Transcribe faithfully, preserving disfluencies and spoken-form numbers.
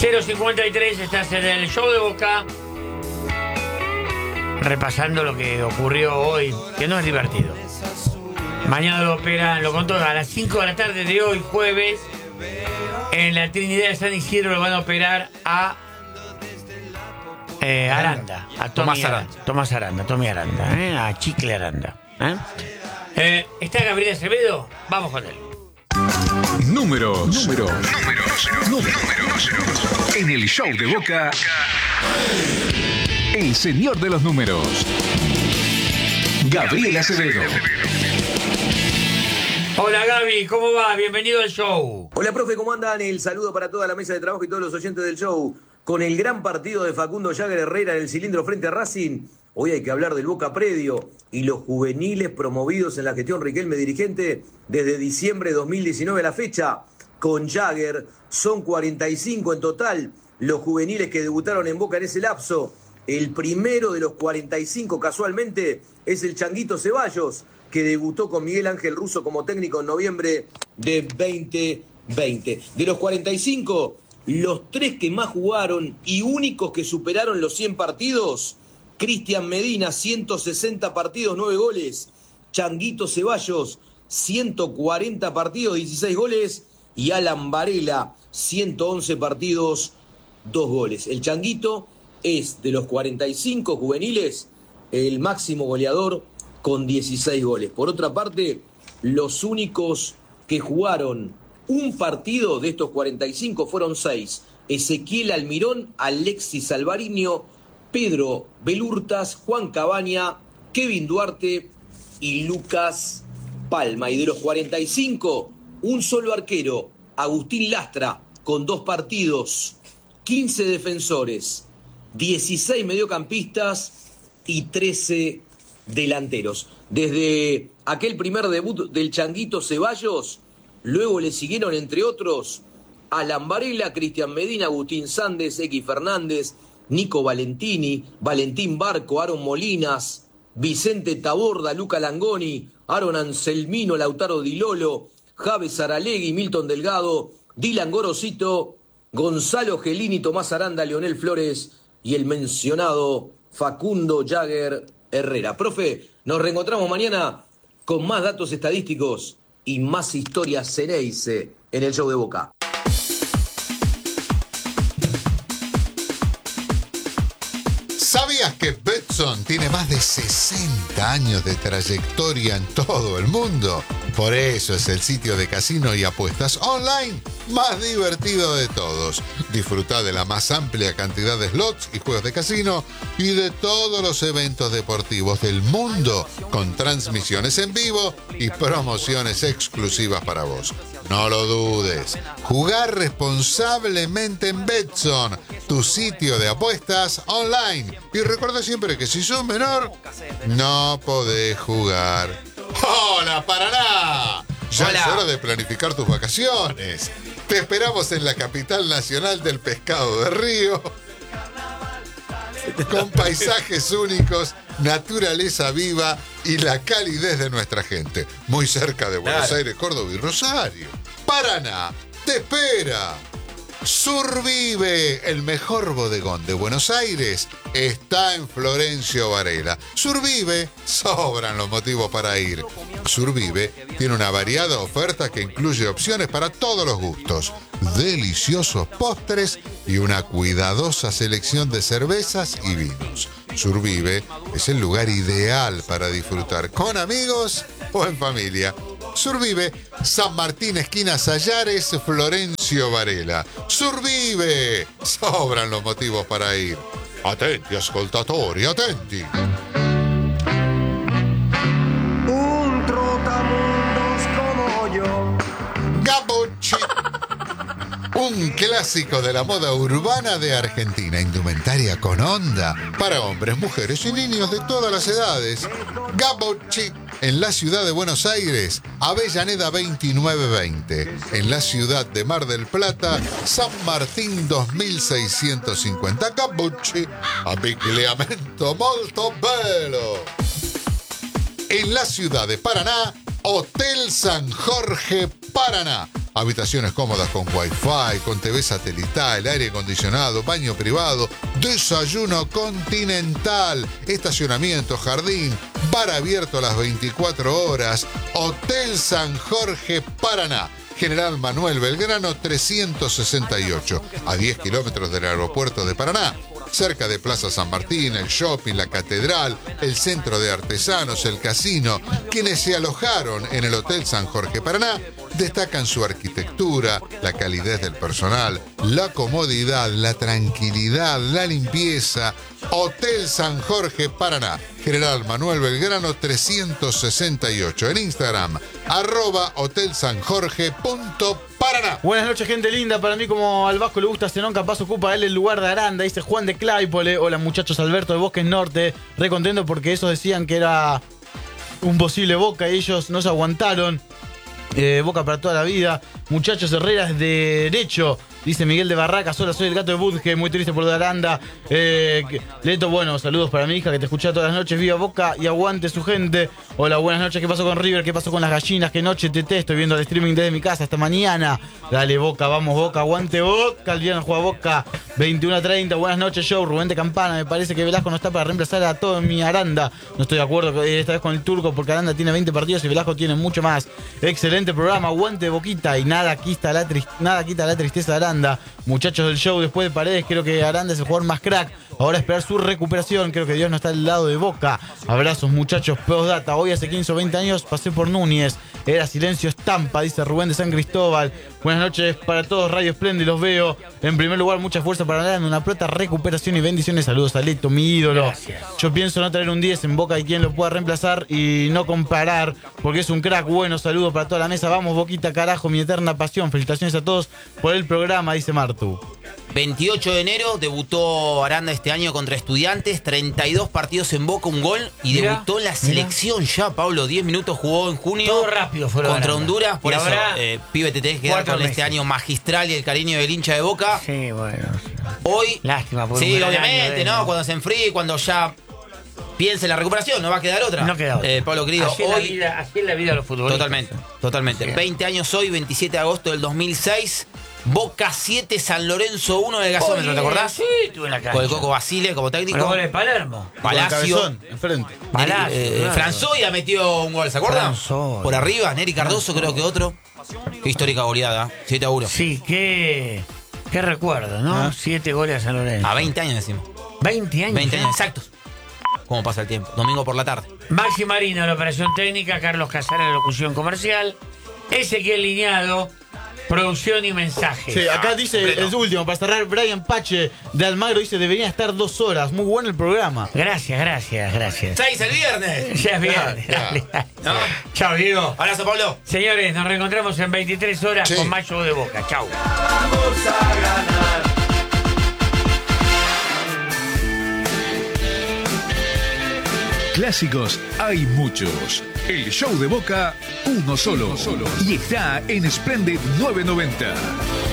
cero cincuenta y tres, estás en el show de Boca. Repasando lo que ocurrió hoy, que no es divertido. Mañana lo operan, lo contó a las cinco de la tarde de hoy, jueves. En la Trinidad de San Isidro lo van a operar a eh, Aranda. A Tomás Aranda. Tomás Aranda, Tommy Aranda, eh, a Chicle Aranda. ¿eh? Eh, ¿Está Gabriel Acevedo? Vamos con él. Números, números, números, números. En el show de Boca, el señor de los números, Gabriel Acevedo. Hola Gaby, ¿cómo va? Bienvenido al show. Hola profe, ¿cómo andan? El saludo para toda la mesa de trabajo y todos los oyentes del show. Con el gran partido de Facundo Jagger Herrera en el cilindro frente a Racing, hoy hay que hablar del Boca Predio y los juveniles promovidos en la gestión Riquelme dirigente desde diciembre de dos mil diecinueve a la fecha. Con Jagger son cuarenta y cinco en total los juveniles que debutaron en Boca en ese lapso. El primero de los cuarenta y cinco casualmente es el Changuito Ceballos, que debutó con Miguel Ángel Russo como técnico en noviembre de veinte veinte. De los cuarenta y cinco, los tres que más jugaron y únicos que superaron los cien partidos, Cristian Medina, ciento sesenta partidos, nueve goles. Changuito Ceballos, ciento cuarenta partidos, dieciséis goles. Y Alan Varela, ciento once partidos, dos goles. El Changuito es, de los cuarenta y cinco juveniles, el máximo goleador con dieciséis goles. Por otra parte, los únicos que jugaron un partido de estos cuarenta y cinco fueron seis. Ezequiel Almirón, Alexis Alvariño, Pedro Belurtas, Juan Cabaña, Kevin Duarte y Lucas Palma. Y de los cuarenta y cinco, un solo arquero, Agustín Lastra, con dos partidos, quince defensores, dieciséis mediocampistas y trece delanteros. Desde aquel primer debut del Changuito Ceballos, luego le siguieron, entre otros, Alan Varela, Cristian Medina, Agustín Sández, X Fernández, Nico Valentini, Valentín Barco, Aaron Molinas, Vicente Taborda, Luca Langoni, Aaron Anselmino, Lautaro Di Lolo, Javes Aralegui, Milton Delgado, Dylan Gorosito, Gonzalo Gelini, Tomás Aranda, Leonel Flores y el mencionado Facundo Jagger Herrera. Profe, nos reencontramos mañana con más datos estadísticos y más historias Ceneice en el show de Boca. ¿Sabías que Betson tiene más de sesenta años de trayectoria en todo el mundo? Por eso es el sitio de casino y apuestas online más divertido de todos. Disfruta de la más amplia cantidad de slots y juegos de casino y de todos los eventos deportivos del mundo con transmisiones en vivo y promociones exclusivas para vos. No lo dudes. Jugar responsablemente en Betson, tu sitio de apuestas online. Y recuerda siempre que si sos menor, no podés jugar. ¡Hola, Paraná! Ya Hola. es hora de planificar tus vacaciones. Te esperamos en la capital nacional del pescado de río, con paisajes únicos, naturaleza viva y la calidez de nuestra gente. Muy cerca de Buenos Claro. Aires, Córdoba y Rosario. Paraná te espera. Survive, el mejor bodegón de Buenos Aires, está en Florencio Varela. Survive, sobran los motivos para ir. Survive tiene una variada oferta que incluye opciones para todos los gustos, deliciosos postres y una cuidadosa selección de cervezas y vinos. Survive es el lugar ideal para disfrutar con amigos o en familia. Survive, San Martín, esquina Sayares, Florencio Varela. Survive, sobran los motivos para ir. Attenti, ascoltatori, attenti. Un trotamundos como yo. Gabucci. Un clásico de la moda urbana de Argentina. Indumentaria con onda para hombres, mujeres y niños de todas las edades. Gabucci. En la ciudad de Buenos Aires, Avellaneda veintinueve veinte. En la ciudad de Mar del Plata, San Martín dos mil seiscientos cincuenta. Gabucci. Abbigliamento molto bello. En la ciudad de Paraná, Hotel San Jorge Paraná. Habitaciones cómodas con wifi, con T V satelital, aire acondicionado, baño privado, desayuno continental, estacionamiento, jardín, bar abierto a las veinticuatro horas, Hotel San Jorge, Paraná. General Manuel Belgrano trescientos sesenta y ocho, a diez kilómetros del aeropuerto de Paraná. Cerca de Plaza San Martín, el shopping, la catedral, el centro de artesanos, el casino. Quienes se alojaron en el Hotel San Jorge Paraná destacan su arquitectura, la calidez del personal, la comodidad, la tranquilidad, la limpieza. Hotel San Jorge Paraná, General Manuel Belgrano trescientos sesenta y ocho. En Instagram, arroba Hotel San Jorge punto Paraná. Buenas noches, gente linda. Para mí, como al Vasco le gusta Zenón, capaz ocupa él el lugar de Aranda. Dice Juan de Claypole. Hola, muchachos, Alberto de Bosques Norte. Re contento porque esos decían que era un posible Boca y ellos no se aguantaron. Eh, Boca para toda la vida. Muchachos, Herrera es de derecho. Dice Miguel de Barracas. Hola, soy el gato de Budge, muy triste por lo de Aranda. Eh, Leto, bueno, saludos para mi hija que te escucha todas las noches. Viva Boca y aguante su gente. Hola, buenas noches. ¿Qué pasó con River? ¿Qué pasó con las gallinas? ¿Qué noche te, te estoy viendo el streaming desde mi casa hasta mañana? Dale, Boca, vamos, Boca, aguante Boca. El viernes juega Boca, veintiuno a treinta. Buenas noches, show. Rubén de Campana. Me parece que Velasco no está para reemplazar a todo en mi Aranda. No estoy de acuerdo esta vez con el turco porque Aranda tiene veinte partidos y Velasco tiene mucho más. Excelente programa, aguante Boquita y nada quita la, tri- nada quita la tristeza de Aranda. Muchachos del show, después de Paredes, creo que Aranda es el jugador más crack. Ahora esperar su recuperación. Creo que Dios no está al lado de Boca. Abrazos, muchachos. Postdata. Hoy hace quince o veinte años pasé por Núñez. Era silencio estampa, dice Rubén de San Cristóbal. Buenas noches para todos. Radio Splendid, los veo. En primer lugar, mucha fuerza para Aranda. Una pronta recuperación y bendiciones. Saludos a Leto, mi ídolo. Gracias. Yo pienso no traer un diez en Boca y quien lo pueda reemplazar y no comparar, porque es un crack. Bueno, saludos para toda la mesa. Vamos, Boquita, carajo, mi eterna pasión. Felicitaciones a todos por el programa, dice Martu. veintiocho de enero debutó Aranda este año contra Estudiantes, treinta y dos partidos en Boca, un gol y Mirá, debutó en la selección ya, Pablo, diez minutos jugó en junio. Todo rápido fue lo de contra Aranda. Honduras, por Y eso, ahora, eh, pibe, te tenés que quedar cuatro con este meses. año magistral y el cariño del hincha de Boca. Sí, bueno. Hoy, Lástima por un sí, gran obviamente, año de él, ¿no? ¿no? Cuando se enfríe, cuando ya piense en la recuperación, no va a quedar otra. No queda otra. Eh, Pablo querido, Así es la hoy vida, así es la vida de los futbolistas. totalmente, totalmente. Sí. veinte años hoy, veintisiete de agosto del dos mil seis. Boca siete, San Lorenzo uno del gasómetro, Oye, ¿te acordás? Sí, estuve en la cancha. Con el Coco Basile como técnico. Los goles de Palermo. Palacio. Con el cabezón, enfrente. Palacio, Eh, claro. Franzoya metió un gol, ¿se acuerdan? Franzoya. Por arriba, Neri Cardoso creo que otro. Qué histórica goleada, siete a uno. Sí, qué, qué recuerdo, ¿no? Ah. Siete goles a San Lorenzo. A veinte años decimos. veinte años. veinte ¿eh? años exactos. ¿Cómo pasa el tiempo? Domingo por la tarde. Maxi Marino en la operación técnica, Carlos Casares en la locución comercial, Ezequiel Liñado, producción y mensajes. Sí, acá dice el último, para cerrar, Brian Pache de Almagro dice, deberían estar dos horas. Muy bueno el programa. Gracias, gracias, gracias. seis el viernes. Ya es viernes. Claro, dale. ¿No? Chao, Diego. Abrazo, Pablo. Señores, nos reencontramos en veintitrés horas Sí. con más show de Boca. Chao. Clásicos hay muchos. El show de Boca, uno solo. Y está en Splendid novecientos noventa.